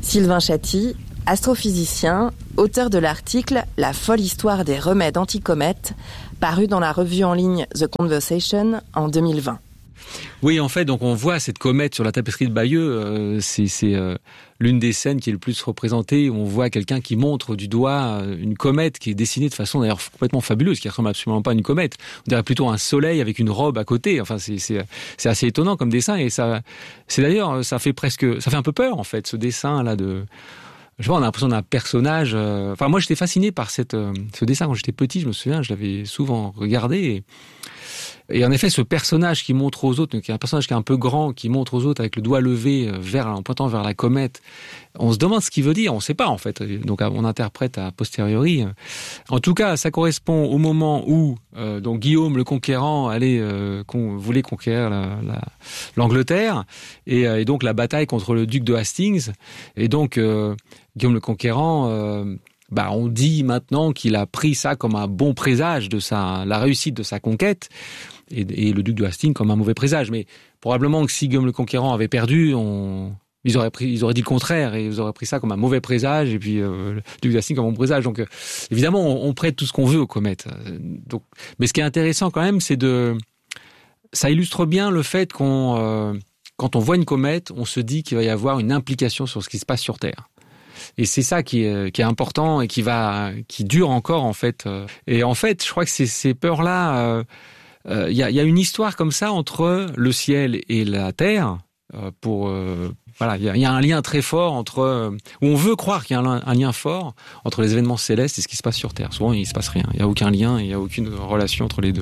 Sylvain Chaty, astrophysicien, auteur de l'article « La folle histoire des remèdes anti-comètes », paru dans la revue en ligne The Conversation en 2020. Oui, en fait, donc on voit cette comète sur la tapisserie de Bayeux. C'est l'une des scènes qui est le plus représentée. On voit quelqu'un qui montre du doigt une comète qui est dessinée de façon d'ailleurs complètement fabuleuse, qui ressemble absolument pas à une comète. On dirait plutôt un soleil avec une robe à côté. Enfin, c'est assez étonnant comme dessin et ça fait un peu peur en fait, ce dessin là de. Je sais pas, on a l'impression d'un personnage. Enfin, moi, j'étais fasciné par ce dessin quand j'étais petit. Je me souviens, je l'avais souvent regardé. Et en effet, ce personnage qui montre aux autres, qui est un personnage qui est un peu grand, qui montre aux autres avec le doigt levé en pointant vers la comète, on se demande ce qu'il veut dire. On ne sait pas en fait. Donc, on interprète a posteriori. En tout cas, ça correspond au moment où donc Guillaume le Conquérant voulait conquérir l'Angleterre et donc la bataille contre le duc de Hastings. Et donc Guillaume le Conquérant. On dit maintenant qu'il a pris ça comme un bon présage de la réussite de sa conquête et le duc de Hastings comme un mauvais présage. Mais probablement que si Guillaume le Conquérant avait perdu, ils auraient dit le contraire et ils auraient pris ça comme un mauvais présage et puis le duc de Hastings comme un bon présage. Donc évidemment, on prête tout ce qu'on veut aux comètes. Mais ce qui est intéressant quand même, ça illustre bien le fait quand on voit une comète, on se dit qu'il va y avoir une implication sur ce qui se passe sur Terre. Et c'est ça qui est important et qui dure encore en fait. Et en fait, je crois que ces peurs-là, il y a une histoire comme ça entre le ciel et la terre. Il y a un lien très fort où on veut croire qu'il y a un lien fort entre les événements célestes et ce qui se passe sur Terre. Souvent, il se passe rien. Il y a aucun lien, il y a aucune relation entre les deux.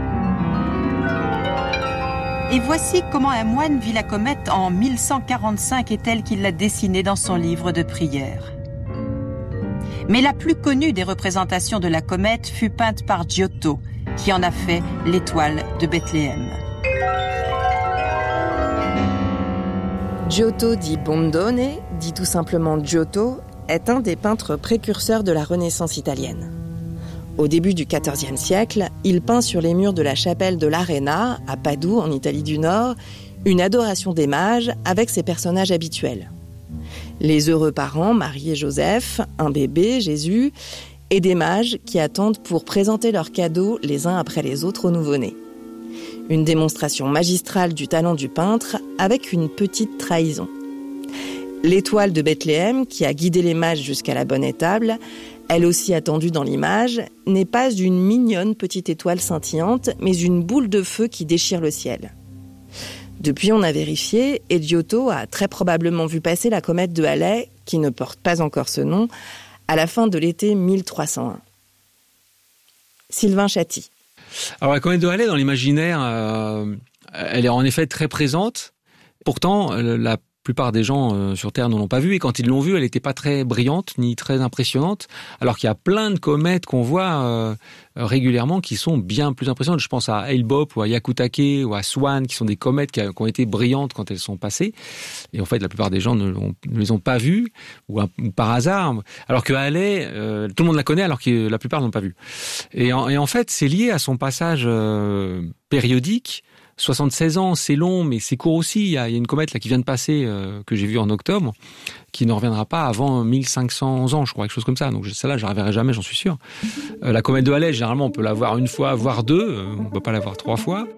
Et voici comment un moine vit la comète en 1145 et tel qu'il l'a dessinée dans son livre de prières. Mais la plus connue des représentations de la comète fut peinte par Giotto, qui en a fait l'étoile de Bethléem. Giotto di Bondone, dit tout simplement Giotto, est un des peintres précurseurs de la Renaissance italienne. Au début du XIVe siècle, il peint sur les murs de la chapelle de l'Arena, à Padoue, en Italie du Nord, une adoration des mages avec ses personnages habituels. Les heureux parents, Marie et Joseph, un bébé, Jésus, et des mages qui attendent pour présenter leurs cadeaux les uns après les autres au nouveau-né. Une démonstration magistrale du talent du peintre avec une petite trahison. L'étoile de Bethléem, qui a guidé les mages jusqu'à la bonne étable, elle aussi attendue dans l'image, n'est pas une mignonne petite étoile scintillante, mais une boule de feu qui déchire le ciel. Depuis, on a vérifié, et Giotto a très probablement vu passer la comète de Halley, qui ne porte pas encore ce nom, à la fin de l'été 1301. Sylvain Chaty. Alors la comète de Halley, dans l'imaginaire, elle est en effet très présente. Pourtant, la plupart des gens sur Terre ne l'ont pas vue, et quand ils l'ont vue, elle n'était pas très brillante ni très impressionnante, alors qu'il y a plein de comètes qu'on voit régulièrement qui sont bien plus impressionnantes. Je pense à Hale-Bopp ou à Hyakutake ou à Swan, qui sont des comètes qui ont été brillantes quand elles sont passées, et en fait la plupart des gens ne les ont pas vues, ou par hasard, alors que Halley, tout le monde la connaît alors que la plupart ne l'ont pas vue. Et en fait, c'est lié à son passage périodique. 76 ans, c'est long, mais c'est court aussi. Il y a une comète là qui vient de passer, que j'ai vue en octobre, qui ne reviendra pas avant 1500 ans, je crois, quelque chose comme ça. Donc celle-là, je la reverrai jamais, j'en suis sûr. La comète de Halley, généralement, on peut la voir une fois, voire deux. On ne peut pas la voir 3 fois.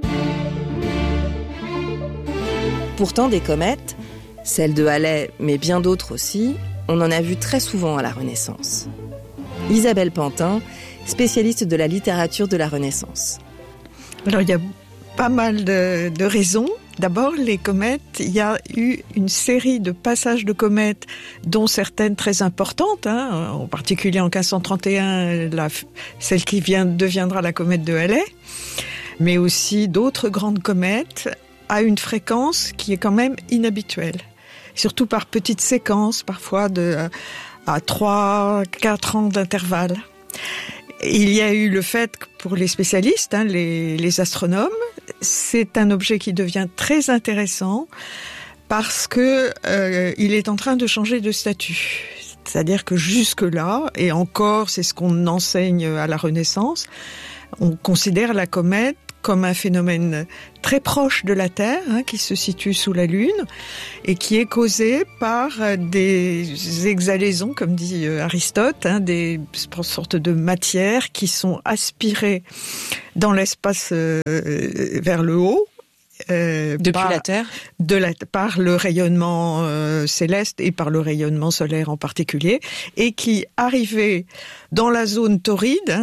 Pourtant, des comètes, celle de Halley, mais bien d'autres aussi, on en a vu très souvent à la Renaissance. Isabelle Pantin, spécialiste de la littérature de la Renaissance. Alors, il y a pas mal de raisons. D'abord, les comètes, il y a eu une série de passages de comètes, dont certaines très importantes, en particulier en 1531, celle qui deviendra la comète de Halley, mais aussi d'autres grandes comètes à une fréquence qui est quand même inhabituelle, surtout par petites séquences, parfois à 3-4 ans d'intervalle. Il y a eu le fait que pour les spécialistes, les astronomes, c'est un objet qui devient très intéressant parce que il est en train de changer de statut. C'est-à-dire que jusque-là, et encore c'est ce qu'on enseigne à la Renaissance, on considère la comète comme un phénomène très proche de la Terre, qui se situe sous la Lune, et qui est causé par des exhalaisons, comme dit Aristote, des sortes de matières qui sont aspirées dans l'espace vers le haut, depuis la Terre, par le rayonnement céleste et par le rayonnement solaire en particulier, et qui, arrivés dans la zone torride,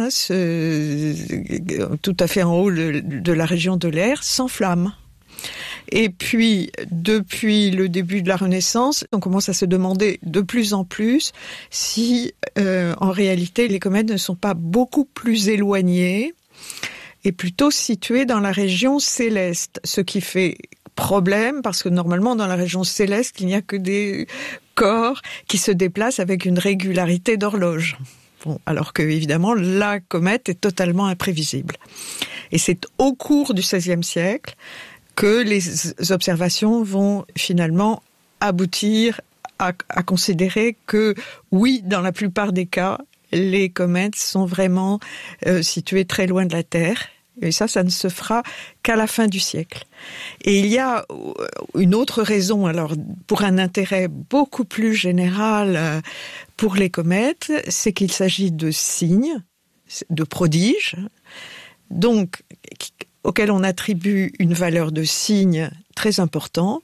tout à fait en haut de la région de l'air, s'enflamment. Et puis, depuis le début de la Renaissance, on commence à se demander de plus en plus si, en réalité, les comètes ne sont pas beaucoup plus éloignées et plutôt situé dans la région céleste, ce qui fait problème parce que normalement dans la région céleste, il n'y a que des corps qui se déplacent avec une régularité d'horloge. Bon, alors que évidemment la comète est totalement imprévisible. Et c'est au cours du XVIe siècle que les observations vont finalement aboutir à considérer que oui, dans la plupart des cas, les comètes sont vraiment situées très loin de la Terre. Et ça ne se fera qu'à la fin du siècle. Et il y a une autre raison, alors, pour un intérêt beaucoup plus général pour les comètes, c'est qu'il s'agit de signes, de prodiges, donc, auxquels on attribue une valeur de signe très importante,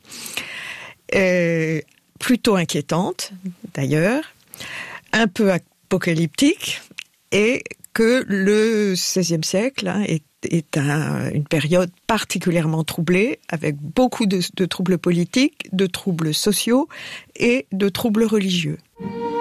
plutôt inquiétante, d'ailleurs, un peu apocalyptique, et que le XVIe siècle est une période particulièrement troublée, avec beaucoup de troubles politiques, de troubles sociaux et de troubles religieux.